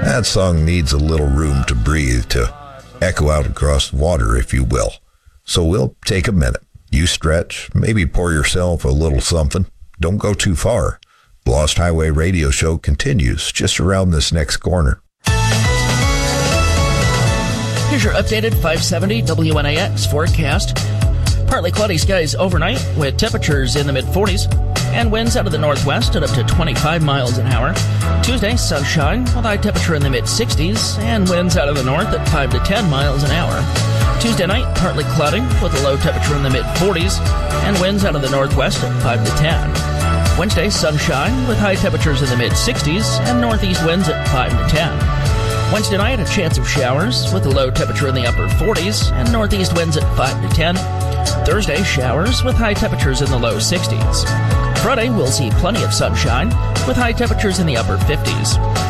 That song needs a little room to breathe, to echo out across the water, if you will. So we'll take a minute. You stretch, maybe pour yourself a little something. Don't go too far. The Lost Highway Radio Show continues just around this next corner. Here's your updated 570 WNAX forecast. Partly cloudy skies overnight with temperatures in the mid-40s and winds out of the northwest at up to 25 miles an hour. Tuesday, sunshine with high temperature in the mid-60s and winds out of the north at 5 to 10 miles an hour. Tuesday night, partly cloudy with a low temperature in the mid-40s and winds out of the northwest at 5 to 10. Wednesday, sunshine with high temperatures in the mid-60s and northeast winds at 5 to 10. Wednesday night, a chance of showers with a low temperature in the upper 40s and northeast winds at 5 to 10. Thursday, showers with high temperatures in the low 60s. Friday, we'll see plenty of sunshine with high temperatures in the upper 50s.